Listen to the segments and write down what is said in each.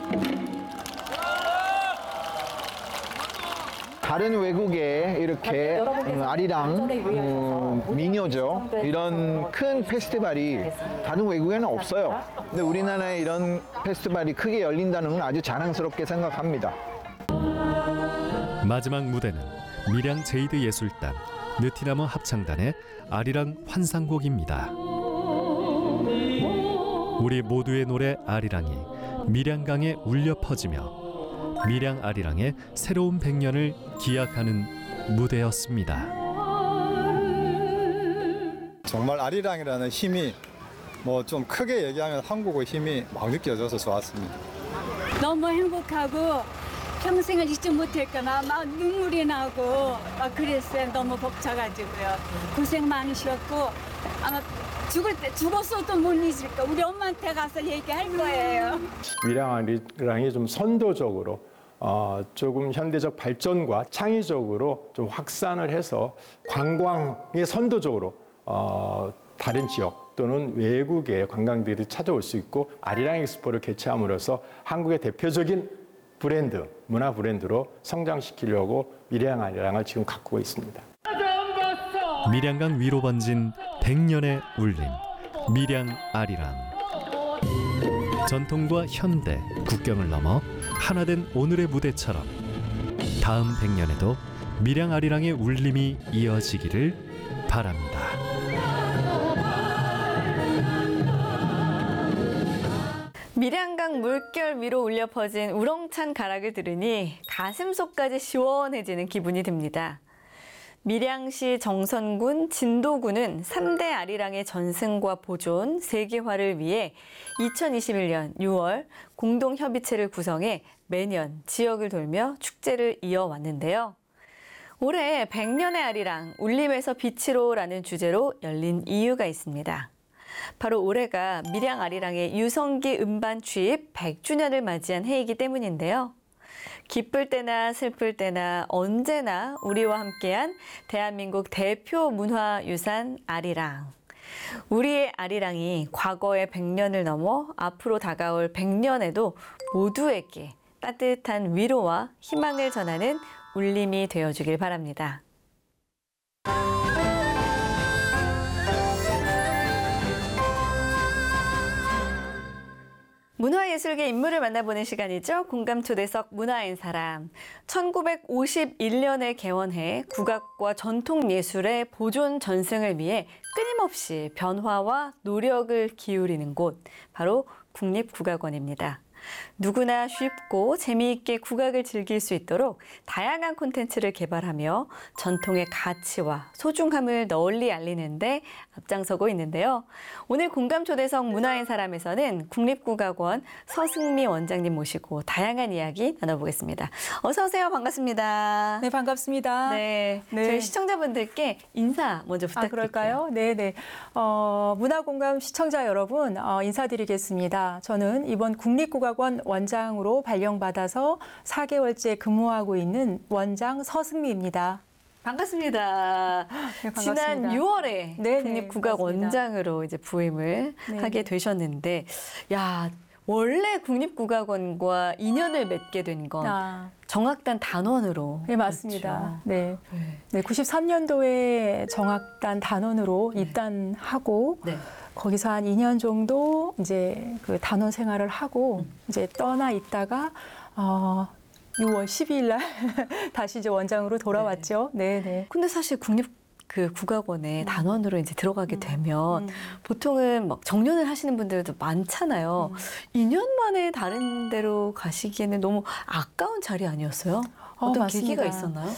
다른 외국에 이렇게 아리랑, 미녀죠. 이런 큰 페스티벌이 다른 외국에는 없어요. 근데 우리나라에 이런 페스티벌이 크게 열린다는 건 아주 자랑스럽게 생각합니다. 마지막 무대는 밀양 제이드 예술단, 느티나무 합창단의 아리랑 환상곡입니다. 우리 모두의 노래 아리랑이 밀양강에 울려 퍼지며 밀양 아리랑의 새로운 100년을 기약하는 무대였습니다. 정말 아리랑이라는 힘이 뭐 좀 크게 얘기하면 한국의 힘이 막 느껴져서 좋았습니다. 너무 행복하고 평생을 잊지 못할까봐 막 눈물이 나고 막 그랬어요. 너무 벅차가지고요. 고생 많으셨고 아마 죽었어도 못 잊을까. 우리 엄마한테 가서 얘기할 거예요. 밀양 아리랑이 좀 선도적으로 조금 현대적 발전과 창의적으로 좀 확산을 해서 관광의 선도적으로 다른 지역 또는 외국의 관광들이 찾아올 수 있고 아리랑 엑스포를 개최함으로써 한국의 대표적인 브랜드, 문화 브랜드로 성장시키려고 밀양 아리랑을 지금 가꾸고 있습니다. 밀양강 위로 번진 100년의 울림, 밀양 아리랑. 전통과 현대, 국경을 넘어 하나된 오늘의 무대처럼 다음 100년에도 밀양 아리랑의 울림이 이어지기를 바랍니다. 밀양강 물결 위로 울려 퍼진 우렁찬 가락을 들으니 가슴속까지 시원해지는 기분이 듭니다. 밀양시 정선군, 진도군은 3대 아리랑의 전승과 보존, 세계화를 위해 2021년 6월 공동협의체를 구성해 매년 지역을 돌며 축제를 이어왔는데요. 올해 100년의 아리랑, 울림에서 빛으로라는 주제로 열린 이유가 있습니다. 바로 올해가 밀양 아리랑의 유성기 음반 취입 100주년을 맞이한 해이기 때문인데요. 기쁠 때나 슬플 때나 언제나 우리와 함께한 대한민국 대표 문화유산 아리랑. 우리의 아리랑이 과거의 100년을 넘어 앞으로 다가올 100년에도 모두에게 따뜻한 위로와 희망을 전하는 울림이 되어주길 바랍니다. 문화예술계 인물을 만나보는 시간이죠. 공감초대석 문화인 사람. 1951년에 개원해 국악과 전통예술의 보존 전승을 위해 끊임없이 변화와 노력을 기울이는 곳, 바로 국립국악원입니다. 누구나 쉽고 재미있게 국악을 즐길 수 있도록 다양한 콘텐츠를 개발하며 전통의 가치와 소중함을 널리 알리는 데 앞장서고 있는데요. 오늘 공감초대석 문화인 사람에서는 국립국악원 서승미 원장님 모시고 다양한 이야기 나눠보겠습니다. 어서 오세요. 반갑습니다. 네, 반갑습니다. 네, 네. 저희 시청자분들께 인사 먼저 부탁드릴게요. 그럴까요? 네네. 문화공감 시청자 여러분, 인사드리겠습니다. 저는 이번 국립국악원 원장으로 발령받아서 4개월째 근무하고 있는 원장 서승미입니다. 반갑습니다. 네, 반갑습니다. 지난 6월에 네네, 국립국악 맞습니다. 원장으로 이제 부임을 네네. 하게 되셨는데, 야, 원래 국립국악원과 인연을 맺게 된 건 정악단 단원으로. 네, 맞습니다. 그렇죠. 네. 네, 93년도에 정악단 단원으로 입단하고 거기서 한 2년 정도 이제 그 단원 생활을 하고 이제 떠나 있다가 6월 12일 날 다시 이제 원장으로 돌아왔죠. 네, 네. 근데 사실 국악원에 단원으로 이제 들어가게 되면 보통은 막 정년을 하시는 분들도 많잖아요. 2년 만에 다른 데로 가시기에는 너무 아까운 자리 아니었어요? 어떤 맞습니다. 계기가 있었나요?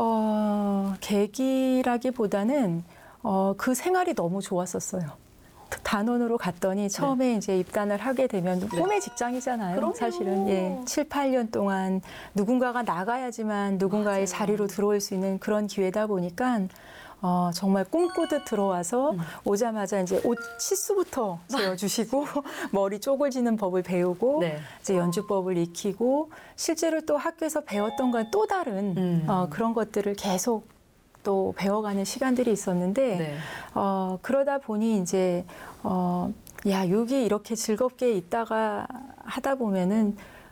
계기라기보다는 그 생활이 너무 좋았었어요. 단원으로 갔더니 처음에 이제 입단을 하게 되면 꿈의 직장이잖아요. 그럼요. 사실은 7, 8년 동안 누군가가 나가야지만 누군가의 자리로 들어올 수 있는 그런 기회다 보니까 정말 꿈꾸듯 들어와서 오자마자 이제 옷 치수부터 재어주시고 머리 쪼글지는 법을 배우고 이제 연주법을 익히고 실제로 또 학교에서 배웠던 건 또 다른 그런 것들을 계속 또 배워가는 시간들이 있었는데 그러다 보니 이제 야 여기 이렇게 즐겁게 있다가 하다 보면은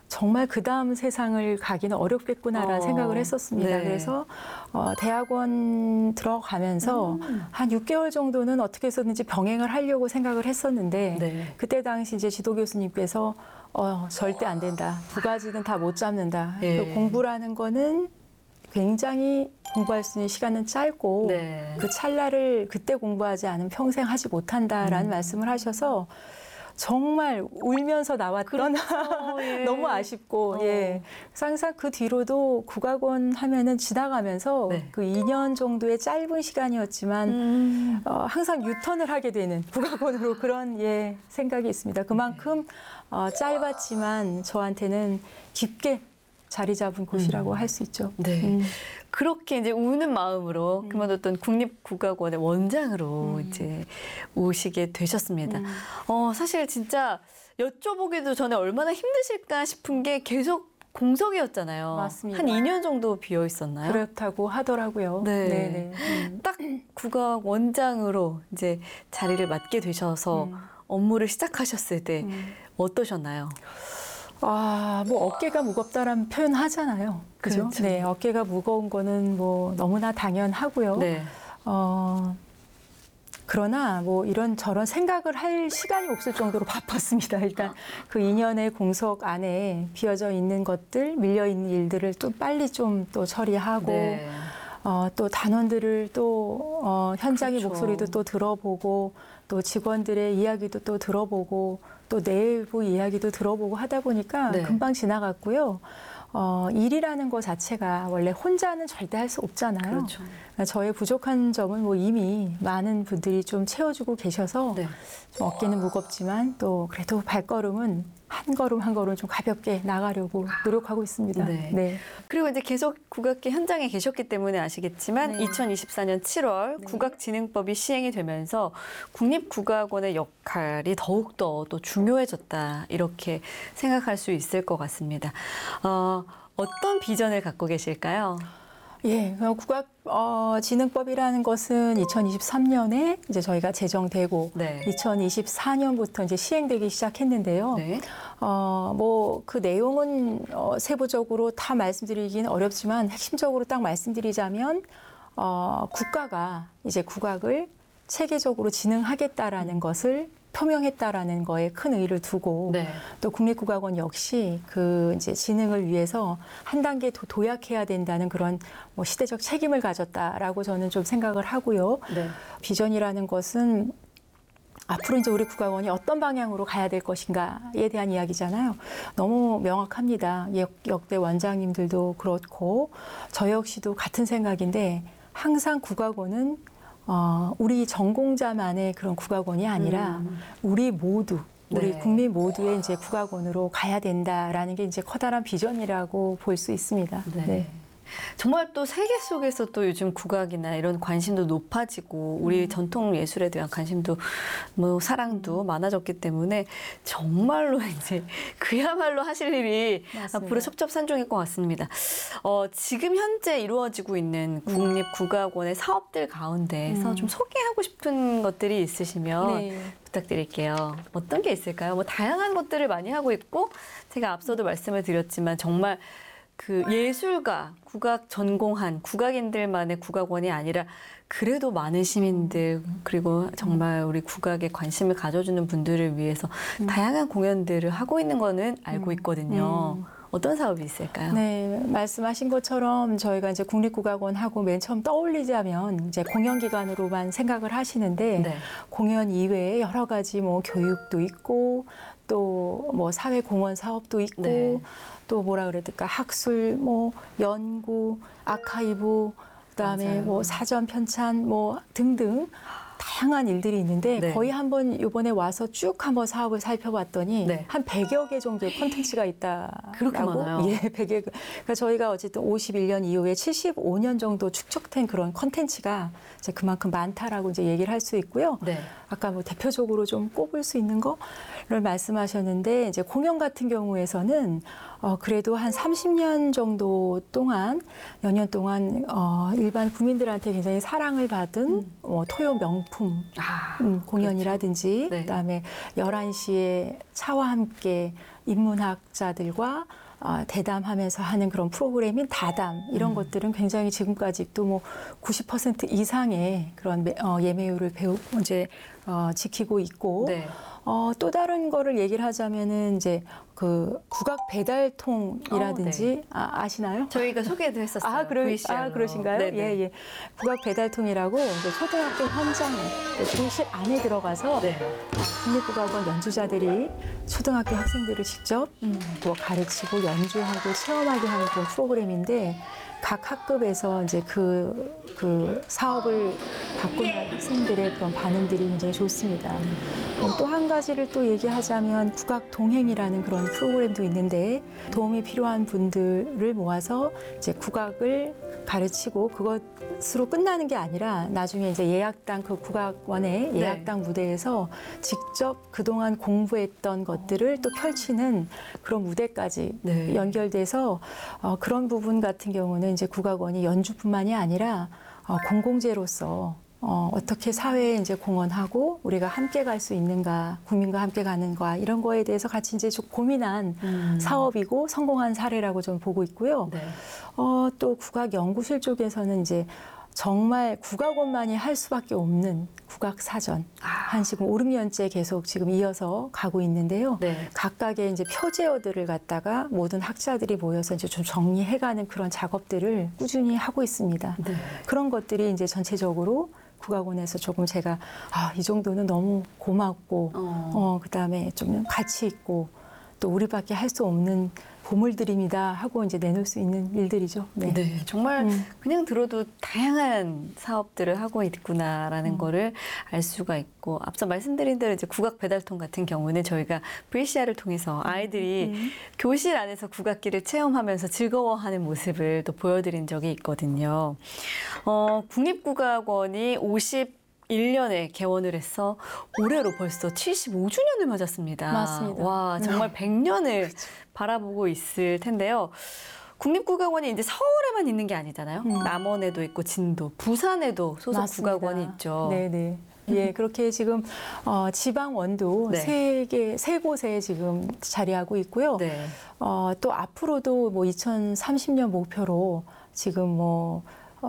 정말 그 다음 세상을 가기는 어렵겠구나라는 생각을 했었습니다. 네. 그래서 대학원 들어가면서 한 6개월 정도는 어떻게 해서든지 병행을 하려고 생각을 했었는데 네. 그때 당시 이제 지도 교수님께서 절대 안 된다. 두 가지는 다 못 잡는다. 예. 그 공부라는 거는 굉장히 공부할 수 있는 시간은 짧고 네. 그 찰나를 그때 공부하지 않으면 평생 하지 못한다라는 말씀을 하셔서 정말 울면서 나왔던 예. 너무 아쉽고 예. 그래서 항상 그 뒤로도 국악원 하면은 지나가면서 네. 그 2년 정도의 짧은 시간이었지만 항상 유턴을 하게 되는 국악원으로 그런 생각이 있습니다. 그만큼 짧았지만 저한테는 깊게 자리 잡은 곳이라고 할 수 있죠. 네. 그렇게 이제 우는 마음으로 그만뒀던 국립국악원의 원장으로 이제 오시게 되셨습니다. 사실 진짜 여쭤보기도 전에 얼마나 힘드실까 싶은 게 계속 공석이었잖아요. 맞습니다. 한 2년 정도 비어 있었나요? 그렇다고 하더라고요. 네. 네네. 딱 국악 원장으로 이제 자리를 맡게 되셔서 업무를 시작하셨을 때 어떠셨나요? 뭐 어깨가 무겁다라는 표현 하잖아요. 그죠? 그렇죠. 네, 어깨가 무거운 거는 뭐 너무나 당연하고요. 네. 그러나 뭐 이런 저런 생각을 할 시간이 없을 정도로 바빴습니다. 일단 그 2년의 공석 안에 비어져 있는 것들, 밀려 있는 일들을 또 빨리 좀 또 처리하고 네. 또 단원들을 또 현장의 그렇죠. 목소리도 또 들어보고 또 직원들의 이야기도 또 들어보고 또 내부 이야기도 들어보고 하다 보니까 네. 금방 지나갔고요. 일이라는 것 자체가 원래 혼자는 절대 할 수 없잖아요. 그렇죠. 저의 부족한 점은 뭐 이미 많은 분들이 좀 채워주고 계셔서 네. 좀 어깨는 무겁지만 또 그래도 발걸음은 한 걸음 한 걸음 좀 가볍게 나가려고 노력하고 있습니다. 네. 그리고 이제 계속 국악계 현장에 계셨기 때문에 아시겠지만 네. 2024년 7월 국악진흥법이 시행이 되면서 국립국악원의 역할이 더욱더 또 중요해졌다 이렇게 생각할 수 있을 것 같습니다. 어떤 비전을 갖고 계실까요? 예, 국악진흥법이라는 것은 2023년에 이제 저희가 제정되고 네. 2024년부터 이제 시행되기 시작했는데요. 네. 뭐 그 내용은 세부적으로 다 말씀드리긴 어렵지만 핵심적으로 딱 말씀드리자면 국가가 이제 국악을 체계적으로 진흥하겠다라는 것을 표명했다라는 거에 큰 의의를 두고 네. 또 국립국악원 역시 그 이제 진흥을 위해서 한 단계 더 도약해야 된다는 그런 뭐 시대적 책임을 가졌다라고 저는 좀 생각을 하고요. 네. 비전이라는 것은 앞으로 이제 우리 국악원이 어떤 방향으로 가야 될 것인가에 대한 이야기잖아요. 너무 명확합니다. 역대 원장님들도 그렇고 저 역시도 같은 생각인데 항상 국악원은 우리 전공자만의 그런 국악원이 아니라 우리 모두, 우리 네. 국민 모두의 이제 국악원으로 가야 된다라는 게 이제 커다란 비전이라고 볼 수 있습니다. 네. 정말 또 세계 속에서 또 요즘 국악이나 이런 관심도 높아지고 우리 전통 예술에 대한 관심도 뭐 사랑도 많아졌기 때문에 정말로 이제 그야말로 하실 일이 맞습니다. 앞으로 첩첩산중일 것 같습니다. 지금 현재 이루어지고 있는 국립국악원의 사업들 가운데서 좀 소개하고 싶은 것들이 있으시면 네. 부탁드릴게요. 어떤 게 있을까요? 뭐 다양한 것들을 많이 하고 있고 제가 앞서도 말씀을 드렸지만 정말 그 예술가, 국악 전공한 국악인들만의 국악원이 아니라 그래도 많은 시민들 그리고 정말 우리 국악에 관심을 가져주는 분들을 위해서 다양한 공연들을 하고 있는 거는 알고 있거든요. 어떤 사업이 있을까요? 네, 말씀하신 것처럼 저희가 이제 국립국악원하고 맨 처음 떠올리자면 이제 공연 기관으로만 생각을 하시는데 네. 공연 이외에 여러 가지 뭐 교육도 있고 또 뭐 사회 공헌 사업도 있고 네. 또 뭐라 그래야 될까 학술 뭐 연구 아카이브 그다음에 맞아요. 뭐 사전 편찬 뭐 등등 다양한 일들이 있는데 네. 거의 한번 이번에 와서 쭉 한번 사업을 살펴봤더니 네. 한 100여 개 정도의 콘텐츠가 그렇게 있다라고 많아요? 예, 100여 개. 그러니까 저희가 어쨌든 51년 이후에 75년 정도 축적된 그런 콘텐츠가 이제 그만큼 많다라고 이제 얘기를 할 수 있고요. 네. 아까 뭐 대표적으로 좀 꼽을 수 있는 거를 말씀하셨는데 이제 공연 같은 경우에서는 그래도 한 30년 정도 동안 몇 년 동안 일반 국민들한테 굉장히 사랑을 받은 토요 명곡 명품 공연이라든지 네. 그다음에 11시에 차와 함께 인문학자들과 대담하면서 하는 그런 프로그램인 다담 이런 것들은 굉장히 지금까지도 뭐 90% 이상의 그런 예매율을 이제 지키고 있고 네. 또 다른 거를 얘기를 하자면은 이제 그 국악 배달통이라든지 아시나요? 저희가 소개도 했었어요. VCR 로. 그러신가요? 네네. 예, 예. 국악 배달통이라고 이제 초등학교 현장에 교실 안에 들어가서 네. 국립국악원 연주자들이 초등학교 학생들을 직접 뭐 가르치고 연주하고 체험하게 하는 그런 프로그램인데 각 학급에서 이제 그 사업을 받고 있는 학생들의 그런 반응들이 굉장히 좋습니다. 또 한 가지를 또 얘기하자면 국악 동행이라는 그런 프로그램도 있는데 도움이 필요한 분들을 모아서 이제 국악을 가르치고 그것으로 끝나는 게 아니라 나중에 이제 예약당 그 국악원의 예약당 무대에서 직접 그동안 공부했던 것들을 또 펼치는 그런 무대까지 네. 연결돼서 그런 부분 같은 경우는 이제 국악원이 연주뿐만이 아니라 공공재로서 어떻게 사회에 이제 공헌하고 우리가 함께 갈 수 있는가, 국민과 함께 가는가 이런 거에 대해서 같이 이제 좀 고민한 사업이고 성공한 사례라고 좀 보고 있고요. 네. 또 국악연구실 쪽에서는 이제 정말 국악원만이 할 수밖에 없는 국악사전 한 지금 5, 6년째 계속 지금 이어서 가고 있는데요. 네. 각각의 이제 표제어들을 갖다가 모든 학자들이 모여서 이제 좀 정리해가는 그런 작업들을 꾸준히 하고 있습니다. 네. 그런 것들이 이제 전체적으로 국악원에서 조금 제가 이 정도는 너무 고맙고 그다음에 좀 가치 있고 또 우리밖에 할 수 없는 보물들입니다 하고 이제 내놓을 수 있는 일들이죠. 네. 네, 정말 그냥 들어도 다양한 사업들을 하고 있구나라는 거를 알 수가 있고 앞서 말씀드린 대로 이제 국악 배달통 같은 경우는 저희가 VCR을 통해서 아이들이 교실 안에서 국악기를 체험하면서 즐거워하는 모습을 또 보여드린 적이 있거든요. 국립국악원이 51년에 개원을 해서 올해로 벌써 75주년을 맞았습니다. 맞습니다. 와, 정말 100년을 바라보고 있을 텐데요. 국립국악원이 이제 서울에만 있는 게 아니잖아요. 남원에도 있고 진도, 부산에도 소속 맞습니다. 국악원이 있죠. 네네. 예, 그렇게 지금 지방원도 네. 세 곳에 지금 자리하고 있고요. 네. 또 앞으로도 뭐 2030년 목표로 지금 뭐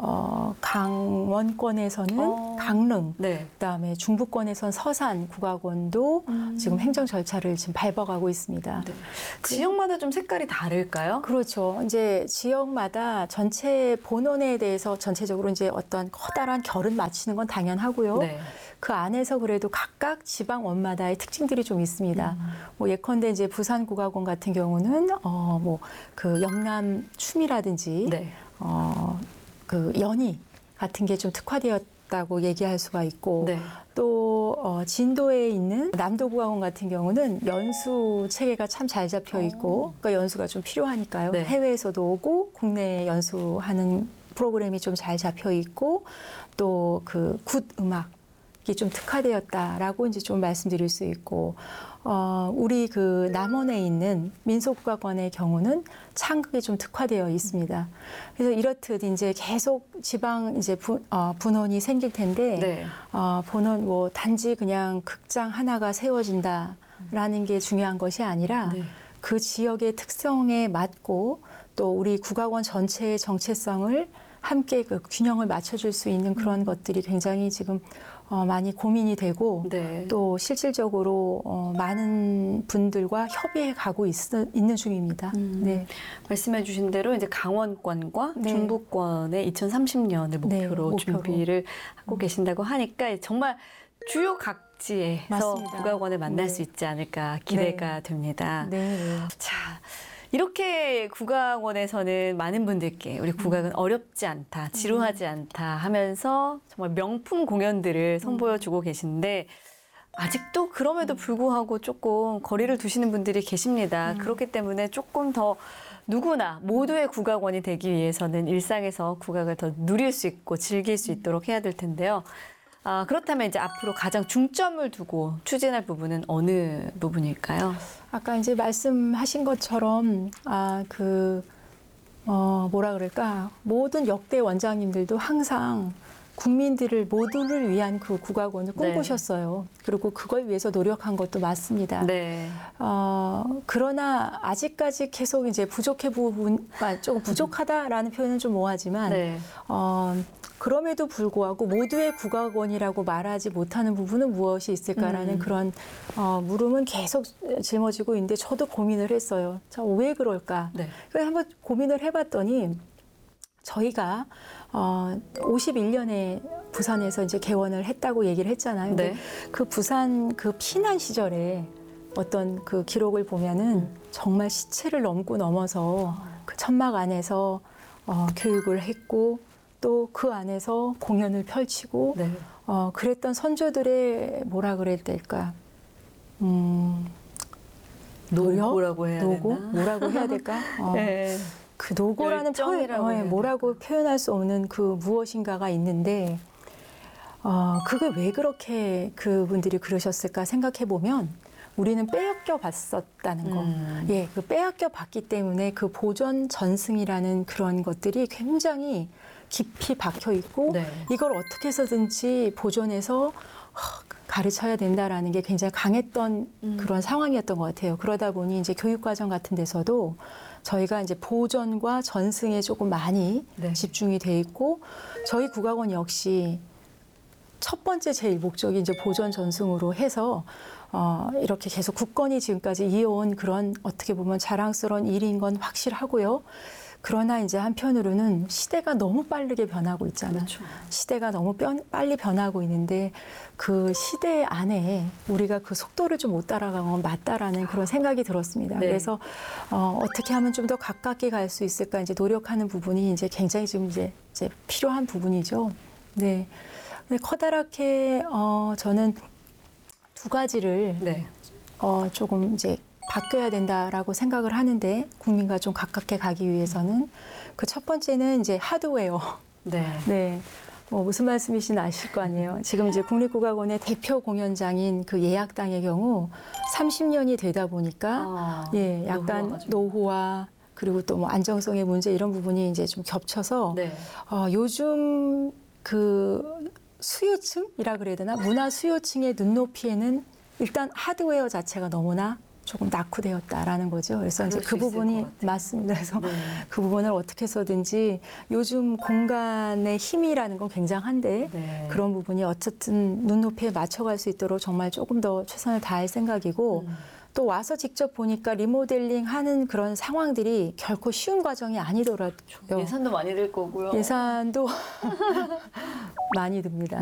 강원권에서는 강릉, 네. 그다음에 중부권에선 서산 국악원도 지금 행정 절차를 지금 밟아가고 있습니다. 네. 지역마다 좀 색깔이 다를까요? 그렇죠. 이제 지역마다 전체 본원에 대해서 전체적으로 이제 어떤 커다란 결은 맞추는 건 당연하고요. 네. 그 안에서 그래도 각각 지방원마다의 특징들이 좀 있습니다. 뭐 예컨대 이제 부산국악원 같은 경우는 뭐 그 영남 춤이라든지 네. 그 연희 같은 게 좀 특화되었다고 얘기할 수가 있고 네. 또 진도에 있는 남도국악원 같은 경우는 연수 체계가 참 잘 잡혀 있고 그러니까 연수가 좀 필요하니까요. 네. 해외에서도 오고 국내에 연수하는 프로그램이 좀 잘 잡혀 있고 또 그 굿 음악이 좀 특화되었다라고 이제 좀 말씀드릴 수 있고 우리 그 남원에 있는 민속국악원의 경우는 창극에 좀 특화되어 있습니다. 그래서 이렇듯 이제 계속 지방 이제 분원이 생길 텐데 네. 본원 뭐 단지 그냥 극장 하나가 세워진다라는 게 중요한 것이 아니라 네. 그 지역의 특성에 맞고 또 우리 국악원 전체의 정체성을 함께 그 균형을 맞춰줄 수 있는 그런 것들이 굉장히 지금 많이 고민이 되고 네. 또 실질적으로 많은 분들과 협의해 가고 있는 중입니다. 네. 말씀해 주신 대로 이제 강원권과 네. 중부권의 2030년을 목표로 목표로. 준비를 하고 계신다고 하니까 정말 주요 각지에서 맞습니다. 국악원을 만날 네. 수 있지 않을까 기대가 됩니다. 네. 자, 이렇게 국악원에서는 많은 분들께 우리 국악은 어렵지 않다, 지루하지 않다 하면서 정말 명품 공연들을 선보여주고 계신데 아직도 그럼에도 불구하고 조금 거리를 두시는 분들이 계십니다. 그렇기 때문에 조금 더 누구나 모두의 국악원이 되기 위해서는 일상에서 국악을 더 누릴 수 있고 즐길 수 있도록 해야 될 텐데요. 그렇다면 이제 앞으로 가장 중점을 두고 추진할 부분은 어느 부분일까요? 아까 이제 말씀하신 것처럼 뭐라 그럴까 모든 역대 원장님들도 항상 국민들을 모두를 위한 그 국악원을 네. 꿈꾸셨어요. 그리고 그걸 위해서 노력한 것도 맞습니다. 네. 그러나 아직까지 계속 이제 조금 부족하다라는 표현은 좀 모호하지만 네. 그럼에도 불구하고 모두의 국악원이라고 말하지 못하는 부분은 무엇이 있을까라는 그런 물음은 계속 짊어지고 있는데 저도 고민을 했어요. 자, 왜 그럴까? 네. 그래서 한번 고민을 해봤더니 저희가 51년에 부산에서 이제 개원을 했다고 얘기를 했잖아요. 네. 근데 그 부산 그 피난 시절에 어떤 그 기록을 보면은 정말 시체를 넘어서 그 천막 안에서 교육을 했고 또 그 안에서 공연을 펼치고 네. 그랬던 선조들의 뭐라 그래야 될까? 노력? 노고라고 해야 노고? 되나? 뭐라고 해야 될까? 네. 그 노고라는 열정이라고 해야 뭐라고 표현할 수 없는 그 무엇인가가 있는데 그게 왜 그렇게 그분들이 그러셨을까 생각해 보면 우리는 빼앗겨 봤었다는 거. 예, 그 빼앗겨 봤기 때문에 그 보존 전승이라는 그런 것들이 굉장히 깊이 박혀 있고 네. 이걸 어떻게 해서든지 보존해서 가르쳐야 된다라는 게 굉장히 강했던 그런 상황이었던 것 같아요. 그러다 보니 이제 교육과정 같은 데서도 저희가 이제 보존과 전승에 조금 많이 네. 집중이 돼 있고 저희 국악원 역시 첫 번째 제일 목적이 이제 보존 전승으로 해서 이렇게 계속 굳건히 지금까지 이어온 그런 어떻게 보면 자랑스러운 일인 건 확실하고요. 그러나 이제 한편으로는 시대가 너무 빠르게 변하고 있잖아요. 그렇죠. 시대가 너무 빨리 변하고 있는데 그 시대 안에 우리가 그 속도를 좀 못 따라간 건 맞다라는 그런 생각이 들었습니다. 네. 그래서 어떻게 하면 좀 더 가깝게 갈 수 있을까 이제 노력하는 부분이 이제 굉장히 지금 이제 필요한 부분이죠. 네. 근데 커다랗게 저는 두 가지를 네. 조금 이제 바뀌어야 된다라고 생각을 하는데 국민과 좀 가깝게 가기 위해서는 그 첫 번째는 이제 하드웨어. 네. 네. 무슨 말씀이신지 아실 거 아니에요. 지금 이제 국립국악원의 대표 공연장인 그 예약당의 경우 30년이 되다 보니까 예, 약간 노후와 그리고 또 뭐 안정성의 문제 이런 부분이 이제 좀 겹쳐서 네. 요즘 그 수요층이라 그래야 되나? 문화 수요층의 눈높이에는 일단 하드웨어 자체가 너무나 조금 낙후되었다라는 거죠. 그래서 이제 그럴 그 수 있을 부분이 것 같아요. 맞습니다. 그래서 네. 그 부분을 어떻게 해서든지 요즘 공간의 힘이라는 건 굉장한데 네. 그런 부분이 어쨌든 눈높이에 맞춰갈 수 있도록 정말 조금 더 최선을 다할 생각이고 또 와서 직접 보니까 리모델링 하는 그런 상황들이 결코 쉬운 과정이 아니더라고요. 예산도 많이 들 거고요. 예산도 많이 듭니다.